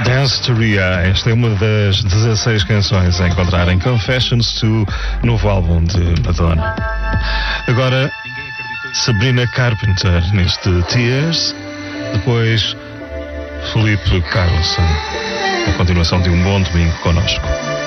Dance to Ria. Esta é uma das 16 canções a encontrar em Confessions 2, novo álbum de Madonna. Agora, Sabrina Carpenter neste Tears. Depois, Felipe Carlson. A continuação de um bom domingo connosco.